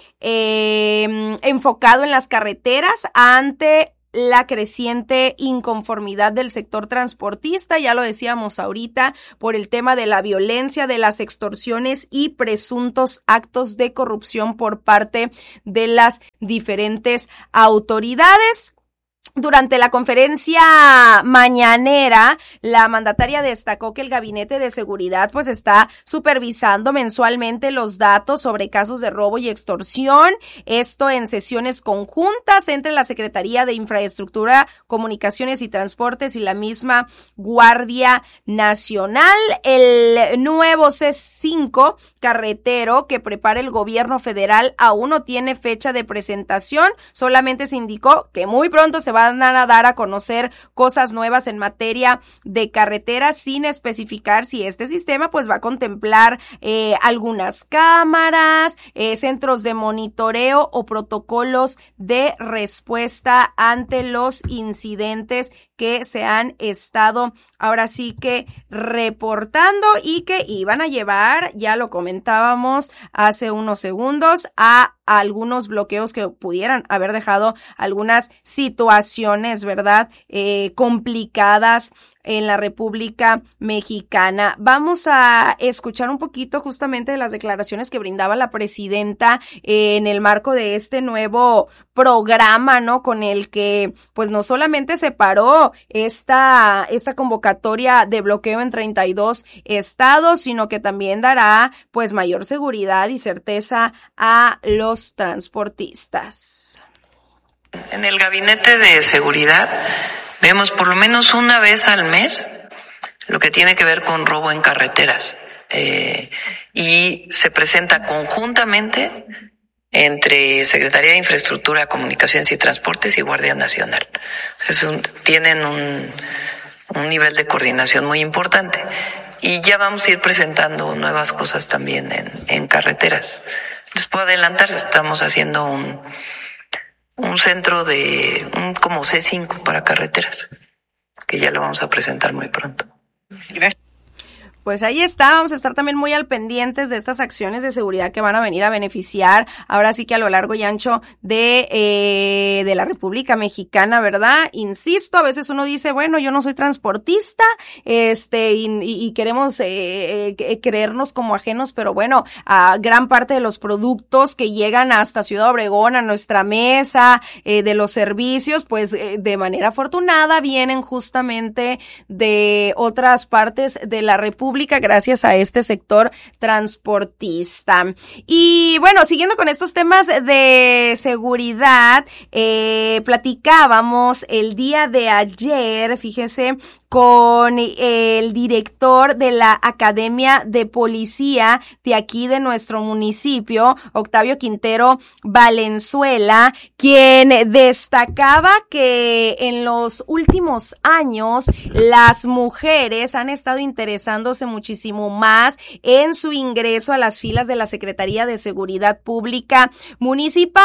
enfocado en las carreteras ante la creciente inconformidad del sector transportista, ya lo decíamos ahorita, por el tema de la violencia, de las extorsiones y presuntos actos de corrupción por parte de las diferentes autoridades. Durante la conferencia mañanera, la mandataria destacó que el Gabinete de Seguridad pues está supervisando mensualmente los datos sobre casos de robo y extorsión, esto en sesiones conjuntas entre la Secretaría de Infraestructura, Comunicaciones y Transportes y la misma Guardia Nacional. El nuevo C5 carretero que prepara el gobierno federal aún no tiene fecha de presentación, solamente se indicó que muy pronto se van a dar a conocer cosas nuevas en materia de carreteras, sin especificar si este sistema pues va a contemplar algunas cámaras, centros de monitoreo o protocolos de respuesta ante los incidentes que se han estado ahora sí que reportando y que iban a llevar, ya lo comentábamos hace unos segundos, a algunos bloqueos que pudieran haber dejado algunas situaciones, ¿verdad? Complicadas en la República Mexicana. Vamos a escuchar un poquito justamente de las declaraciones que brindaba la presidenta en el marco de este nuevo programa, ¿no? Con el que pues no solamente se paró esta convocatoria de bloqueo en 32 estados, sino que también dará pues mayor seguridad y certeza a los transportistas. En el Gabinete de Seguridad vemos por lo menos una vez al mes lo que tiene que ver con robo en carreteras y se presenta conjuntamente entre Secretaría de Infraestructura, Comunicaciones y Transportes y Guardia Nacional. Tienen un nivel de coordinación muy importante y ya vamos a ir presentando nuevas cosas también en carreteras. Les puedo adelantar, estamos haciendo un centro de como C5 para carreteras, que ya lo vamos a presentar muy pronto. Gracias. Pues ahí está, vamos a estar también muy al pendientes de estas acciones de seguridad que van a venir a beneficiar, ahora sí que a lo largo y ancho de la República Mexicana, ¿verdad? Insisto, a veces uno dice, bueno, yo no soy transportista, y queremos creernos como ajenos, pero bueno, a gran parte de los productos que llegan hasta Ciudad Obregón, a nuestra mesa, de los servicios, pues de manera afortunada vienen justamente de otras partes de la República, gracias a este sector transportista. Y bueno, siguiendo con estos temas de seguridad, platicábamos el día de ayer, fíjese, con el director de la Academia de Policía de aquí de nuestro municipio, Octavio Quintero Valenzuela, quien destacaba que en los últimos años las mujeres han estado interesándose muchísimo más en su ingreso a las filas de la Secretaría de Seguridad Pública Municipal.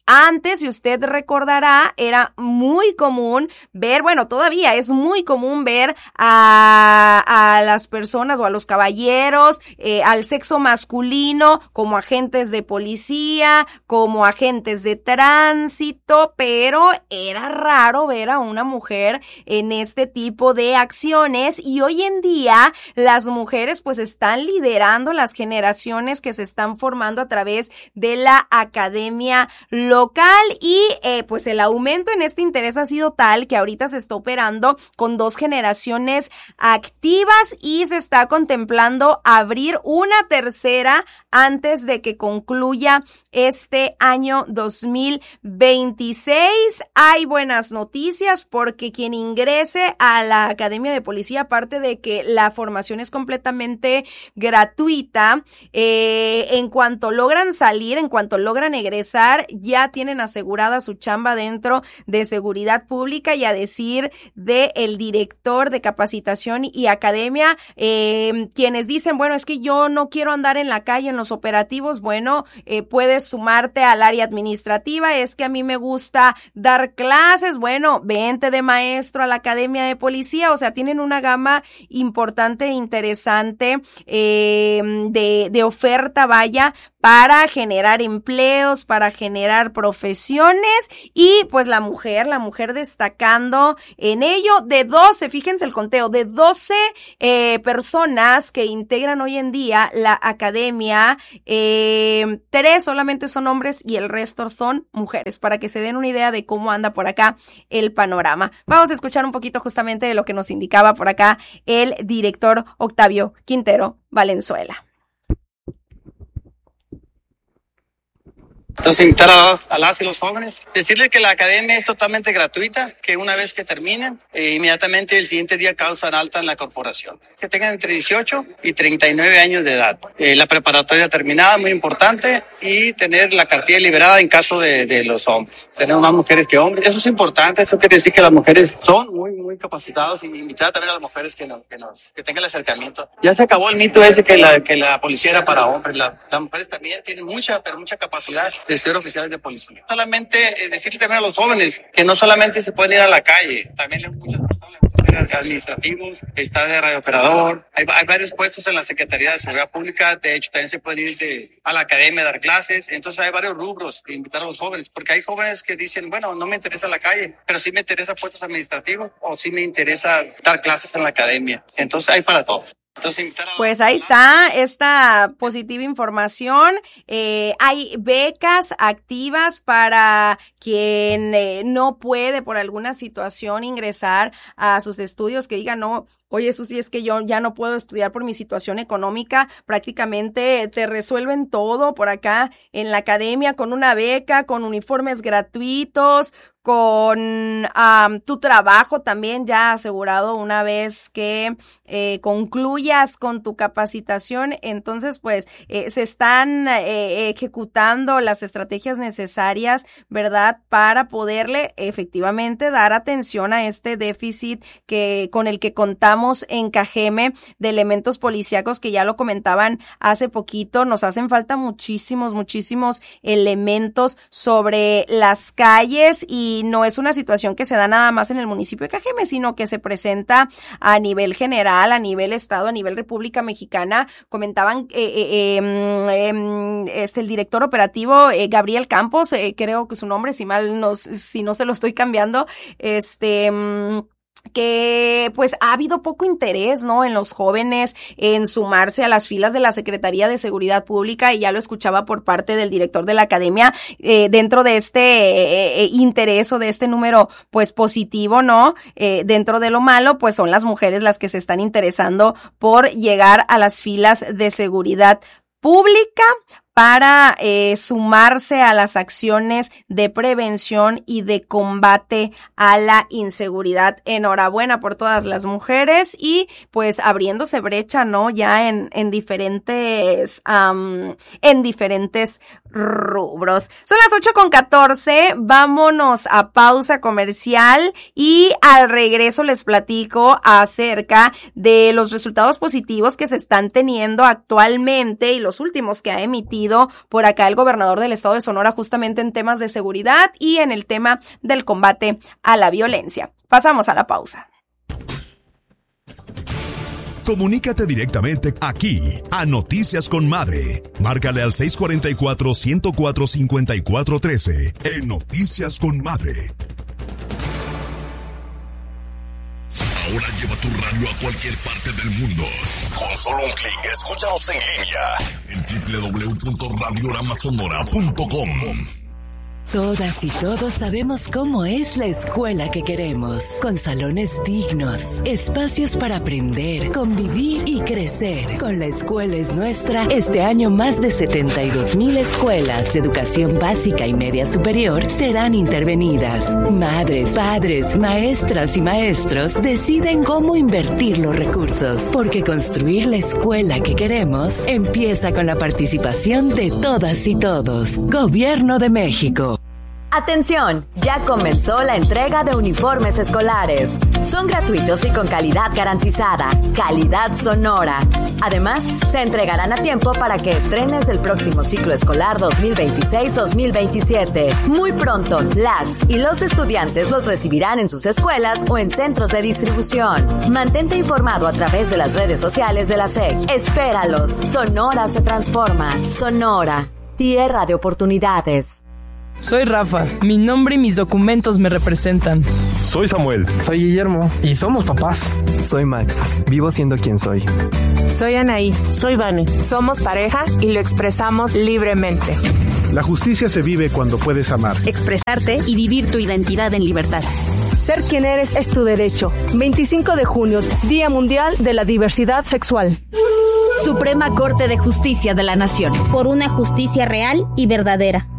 Antes, si usted recordará, era muy común ver, bueno, todavía es muy común ver a las personas o a los caballeros, al sexo masculino como agentes de policía, como agentes de tránsito, pero era raro ver a una mujer en este tipo de acciones, y hoy en día las mujeres pues están liderando las generaciones que se están formando a través de la academia local, y pues el aumento en este interés ha sido tal que ahorita se está operando con 2 generaciones activas y se está contemplando abrir una tercera antes de que concluya este año 2026. Hay buenas noticias porque quien ingrese a la Academia de Policía, aparte de que la formación es completamente gratuita, en cuanto logran salir, en cuanto logran egresar, ya tienen asegurada su chamba dentro de seguridad pública, y a decir de el director de capacitación y academia, quienes dicen, bueno, es que yo no quiero andar en la calle en los operativos, bueno, puedes sumarte al área administrativa. Es que a mí me gusta dar clases, bueno, vente de maestro a la Academia de Policía. O sea, tienen una gama importante e interesante de oferta, vaya, para generar empleos, para generar profesiones, y pues la mujer destacando en ello. De 12, fíjense el conteo, de 12 personas que integran hoy en día la academia, 3 solamente son hombres y el resto son mujeres, para que se den una idea de cómo anda por acá el panorama. Vamos a escuchar un poquito justamente de lo que nos indicaba por acá el director Octavio Quintero Valenzuela. Entonces, invitar a las y los jóvenes, decirles que la academia es totalmente gratuita, que una vez que terminen, inmediatamente el siguiente día causan alta en la corporación. Que tengan entre 18 y 39 años de edad. La preparatoria terminada, muy importante, y tener la cartilla liberada en caso de los hombres. Tenemos más mujeres que hombres. Eso es importante, eso quiere decir que las mujeres son muy capacitadas, y invitar también a las mujeres que tengan el acercamiento. Ya se acabó el mito ese que la policía era para hombres. Las mujeres también tienen mucha capacidad de ser oficiales de policía. Solamente decirle también a los jóvenes que no solamente se pueden ir a la calle, también muchas personas les gusta ser administrativos, está de radiooperador, hay varios puestos en la Secretaría de Seguridad Pública. De hecho, también se puede ir a la academia a dar clases. Entonces hay varios rubros de invitar a los jóvenes, porque hay jóvenes que dicen, bueno, no me interesa la calle, pero sí me interesa puestos administrativos, o sí me interesa dar clases en la academia. Entonces hay para todos. Pues ahí está esta positiva información. Hay becas activas para quien no puede por alguna situación ingresar a sus estudios, que diga, no, oye, eso sí es que yo ya no puedo estudiar por mi situación económica. Prácticamente te resuelven todo por acá en la academia, con una beca, con uniformes gratuitos, con tu trabajo también ya asegurado una vez que concluyas con tu capacitación. Entonces, pues se están ejecutando las estrategias necesarias, ¿verdad?, para poderle efectivamente dar atención a este déficit con el que contamos en Cajeme de elementos policíacos, que ya lo comentaban hace poquito. Nos hacen falta muchísimos elementos sobre las calles, y no es una situación que se da nada más en el municipio de Cajeme, sino que se presenta a nivel general, a nivel estado, a nivel República Mexicana. Comentaban el director operativo Gabriel Campos, creo que su nombre, si no se lo estoy cambiando, que pues ha habido poco interés, ¿no?, en los jóvenes en sumarse a las filas de la Secretaría de Seguridad Pública, y ya lo escuchaba por parte del director de la academia, dentro de este interés o de este número pues positivo, ¿no?, dentro de lo malo, pues son las mujeres las que se están interesando por llegar a las filas de seguridad pública para sumarse a las acciones de prevención y de combate a la inseguridad. Enhorabuena por todas las mujeres, y pues abriéndose brecha, ¿no?, ya en diferentes rubros. Son las 8:14, vámonos a pausa comercial, y al regreso les platico acerca de los resultados positivos que se están teniendo actualmente y los últimos que ha emitido tenido por acá el gobernador del estado de Sonora justamente en temas de seguridad y en el tema del combate a la violencia. Pasamos a la pausa. Comunícate directamente aquí a Noticias con Madre. Márcale al 644-104-5413 en Noticias con Madre. Ahora lleva tu radio a cualquier parte del mundo. Con solo un clic, escúchanos en línea en www.radiogramasonora.com. Todas y todos sabemos cómo es la escuela que queremos, con salones dignos, espacios para aprender, convivir y crecer. Con La Escuela es Nuestra, este año más de 72,000 escuelas de educación básica y media superior serán intervenidas. Madres, padres, maestras y maestros deciden cómo invertir los recursos, porque construir la escuela que queremos empieza con la participación de todas y todos. Gobierno de México. Atención, ya comenzó la entrega de uniformes escolares. Son gratuitos y con calidad garantizada. Calidad Sonora. Además, se entregarán a tiempo para que estrenes el próximo ciclo escolar 2026-2027. Muy pronto, las y los estudiantes los recibirán en sus escuelas o en centros de distribución. Mantente informado a través de las redes sociales de la SEC. Espéralos. Sonora se transforma. Sonora, tierra de oportunidades. Soy Rafa, mi nombre y mis documentos me representan. Soy Samuel. Soy Guillermo. Y somos papás. Soy Max, vivo siendo quien soy. Soy Anaí. Soy Vane. Somos pareja y lo expresamos libremente. La justicia se vive cuando puedes amar, expresarte y vivir tu identidad en libertad. Ser quien eres es tu derecho. 25 de junio, Día Mundial de la Diversidad Sexual. Suprema Corte de Justicia de la Nación. Por una justicia real y verdadera.